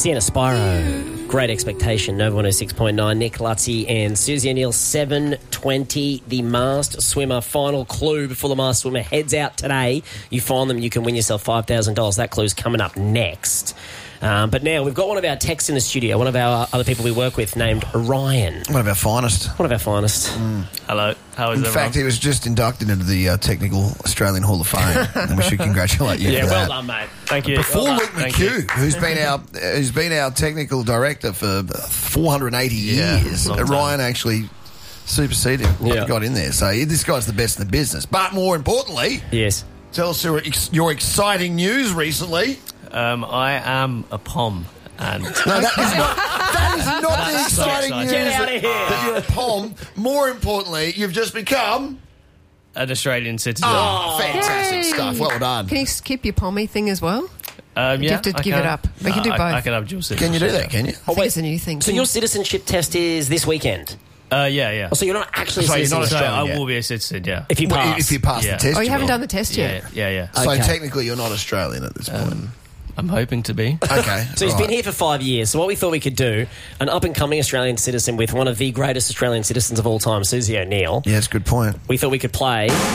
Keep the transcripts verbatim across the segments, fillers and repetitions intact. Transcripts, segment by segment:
Sienna Spyro, Great Expectation, Nova one oh six point nine, Nick Lutzy and Susie O'Neill, seven twenty, the Masked Swimmer. Final clue before the Masked Swimmer heads out today. You find them, you can win yourself five thousand dollars. That clue's coming up next. Um, but now we've got one of our techs in the studio, one of our other people we work with named Ryan. One of our finest. One of our finest. Mm. Hello. How is In everyone? fact, he was just inducted into the uh, Technical Australian Hall of Fame, and we should congratulate you Yeah, for well that. done, mate. Thank you. Before Well Luke done. Thank you. McHugh, who's been our who's been our technical director for four hundred eighty Yeah, years, long time. Ryan actually superseded him. Yeah. Got in there. So this guy's the best in the business. But more importantly, Yes. tell us your, ex- your exciting news recently. Um, I am a pom. And No, that is not, that is not the That's so exciting exciting. news Get out that, of here. that you're a pom. More importantly, you've just become an Australian citizen. oh, fantastic Yay. stuff. Well done. Can you skip your pommy thing as well? Um, You yeah, have to I give can. it up. We can do I, both. I can have dual Can you do citizenship, that? Can you? I think it's a new thing. So your citizenship test is this weekend? Uh, yeah, yeah. Oh, so you're not actually So a you're not citizen? So Australian I yet. will be a citizen, yeah. if you Well, pass. if you pass Yeah. the test, Oh, you you haven't will. done the test Yeah, yet? yeah, yeah. So Okay. technically, you're not Australian at this point. Um, I'm hoping to be. Okay. So he's right. been here for five years. So what we thought we could do, an up-and-coming Australian citizen with one of the greatest Australian citizens of all time, Susie O'Neill. Yeah, it's a good point. We thought we could play. Nick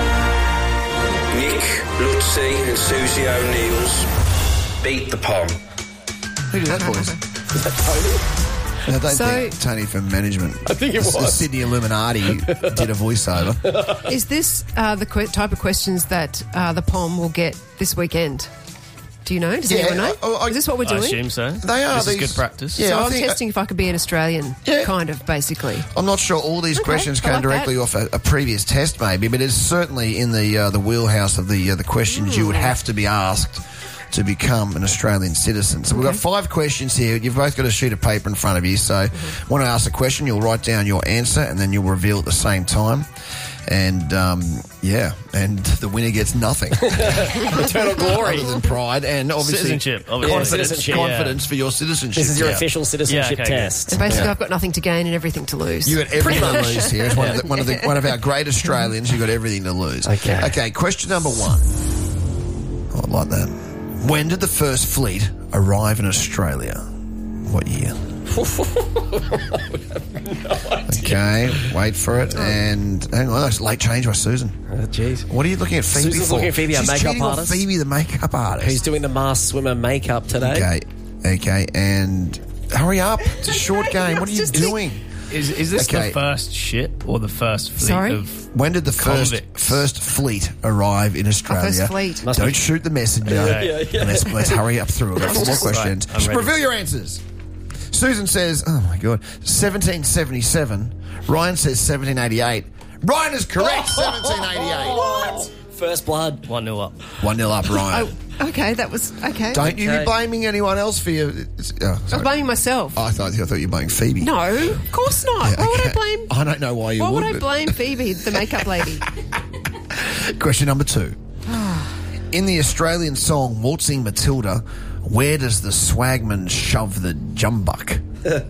Lutzy and Susie O'Neill's Beat the Pom. Who did that voice? Is that Tony? I don't So- think Tony from management. I think it The was. Sydney Illuminati did a voiceover. Is this uh, the que- type of questions that uh, the pom will get this weekend? Do you know? Does Yeah, anyone know? I- I- is this what we're I doing? assume so. They are. This is these- good practice. Yeah, so I I'm think- testing if I could be an Australian, Yeah. kind of, basically. I'm not sure all these Okay, questions I came like directly that. off a, a previous test, maybe, but it's certainly in the uh, the wheelhouse of the uh, the questions you would have to be asked to become an Australian citizen. So we've got five questions here. You've both got a sheet of paper in front of you. So when I ask a question, you'll write down your answer and then you'll reveal at the same time. And, um, yeah, and the winner gets nothing. Eternal glory. Other than pride and obviously Citizenship, obviously. confidence, Citizenship, confidence for your citizenship. This is your Yeah. official citizenship Yeah, okay, good. test. So basically, Yeah. I've got nothing to gain and everything to lose. You got everything to lose here. As one, of the, one of the one of our great Australians, you got everything to lose. Okay. Okay. Question number one. Oh, I like that. When did the first fleet arrive in Australia? What year? Okay, wait for it. And hang on, that's late change by Susan. Oh, jeez. What are you looking at Phoebe Susan's for? looking at Phoebe, our She's makeup cheating on artist. Phoebe, the makeup artist. Who's doing the Masked Swimmer makeup today? Okay, okay, and hurry up. It's a short game. What are you Just think- doing? Is, is this Okay. the first ship or the first fleet Sorry? of... When did the first Convicts. first fleet arrive in Australia? first fleet. Must Don't be- shoot the messenger. Yeah, yeah, yeah. Let's, let's hurry up through. We've got four more questions. Right, I'm ready. Reveal your answers. Susan says, oh my God, seventeen seventy-seven. Ryan says seventeen eighty-eight. Ryan is correct, seventeen eighty-eight. What? First blood. One nil up. one nil up, Ryan. Oh, okay, that was okay. Don't you be Okay. blaming anyone else for your... it's- Oh, I was sorry. blaming myself. I thought, I thought you were blaming Phoebe. No, of course not. Yeah, Why would I okay. blame? I don't know why you Why would would. I but- blame Phoebe, the makeup lady? Question number two. In the Australian song Waltzing Matilda, where does the swagman shove the jumbuck?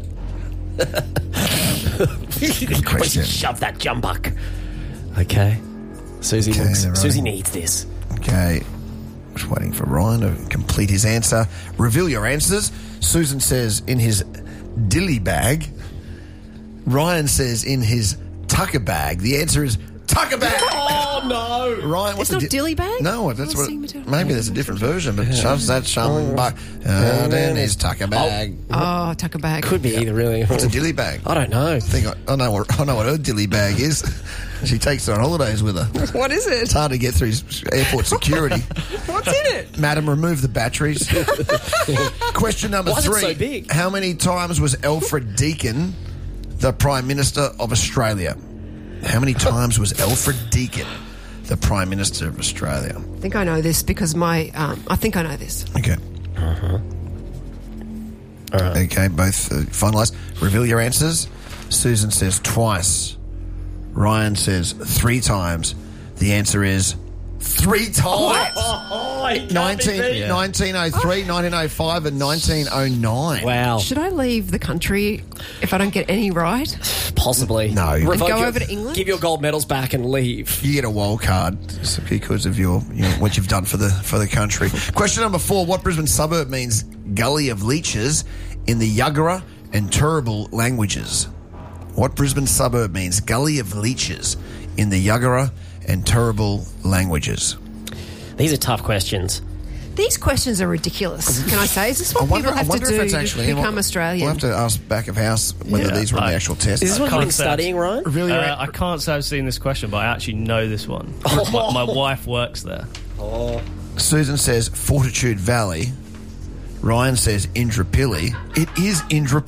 Question. Shove that jumbuck. Okay. Susie Okay, looks. they're Susie running. needs this. Okay. Just waiting for Ryan to complete his answer. Reveal your answers. Susan says in his dilly bag. Ryan says in his tucker bag. The answer is tucker bag. Oh no! Ryan, what's It's the not dilly bag? No, that's what. Waltzing Matilda. Maybe there's a different version, but shoves that shum buck and in his tucker bag. Oh, tuck a bag. Could be either, really. What's a dilly bag? I don't know. I think I, I know what I know what her dilly bag is. She takes it on holidays with her. What is it? It's hard to get through airport security. What's in it? Madam, remove the batteries. Question number Why is it three. so big? How many times was Alfred Deakin the Prime Minister of Australia? How many times was Alfred Deakin the Prime Minister of Australia? I think I know this because my. Um, I think I know this. Okay. Uh-huh. All right. Okay, both uh, finalised. Reveal your answers. Susan says twice. Ryan says three times. The answer is Three times. Oh, it can't be nineteen, beat. nineteen oh three, nineteen oh five, and nineteen oh nine. Wow. Should I leave the country if I don't get any right? Possibly. No. And Revoke go your- over to England? Give your gold medals back and leave. You get a wild card because of your, you know, what you've done for the for the country. Question number four: what Brisbane suburb means "gully of leeches" in the Yuggera and Turrbal languages? What Brisbane suburb means "gully of leeches" in the Yuggera and Turrbal languages? These are tough questions. These questions are ridiculous. Can I say? Is this what I wonder, people I have to wonder do if it's to actually become Australian? We'll have to ask back of house whether Yeah, these were on the I- actual test. Is this what can't you've been say studying, Ryan? really? Uh, I can't say I've seen this question, but I actually know this one. Oh. My, my wife works there. Susan says Fortitude Valley. Ryan says Indrapilli. It is Indrapilli.